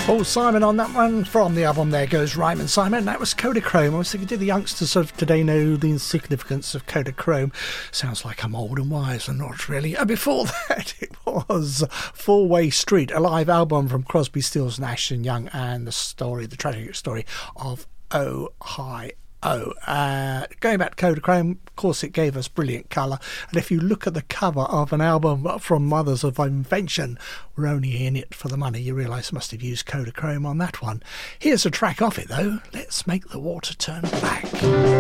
Paul Simon on that one from the album There Goes Ryman Simon. That was Kodachrome. I was thinking, do the youngsters of today know the significance of Kodachrome? Sounds like I'm old and wise, and not really. And before that, it was Four Way Street, a live album from Crosby, Stills, Nash and Young, and the tragic story of Oh Hi Oh. Going back to Kodachrome, of course, it gave us brilliant colour. And if you look at the cover of an album from Mothers of Invention, We're Only In It for the Money, you realise must have used Kodachrome on that one. Here's a track off it, though. Let's Make the Water Turn Black.